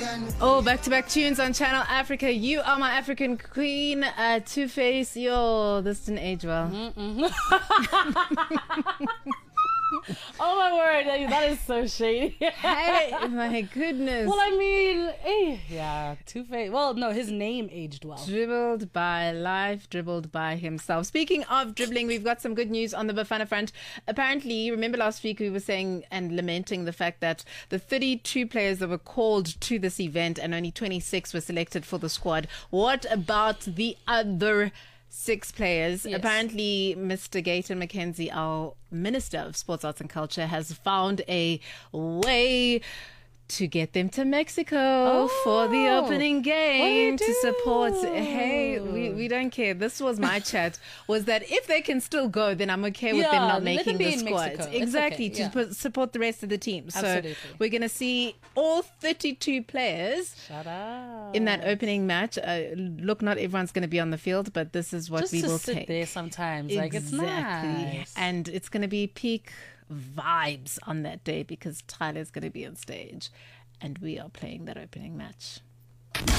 Oh, back-to-back tunes on Channel Africa. You are my African queen. Two-Face, yo, this didn't age well. Oh my word, that is so shady. Hey, my goodness. Well, I mean, yeah, Two-Face. Well, no, his name aged well. Dribbled by life, dribbled by himself. Speaking of dribbling, we've got some good news on the Bafana front. Apparently, remember last week we were saying and lamenting the fact that the 32 players that were called to this event and only 26 were selected for the squad. What about the other 6 players? Yes. Apparently, Mr. Gayton McKenzie, our Minister of Sports, Arts and Culture, has found a way to get them to Mexico for the opening game to support. Hey, we don't care. This was my chat, was that if they can still go, then I'm okay with them not making the squad. Exactly, okay, to support the rest of the team. Absolutely. So we're going to see all 32 players in that opening match. Look, not everyone's going to be on the field, but this is what Just we to will sit take. there sometimes. Exactly. Like, it's nice. And it's going to be peak vibes on that day because Tyler's going to be on stage and we are playing that opening match.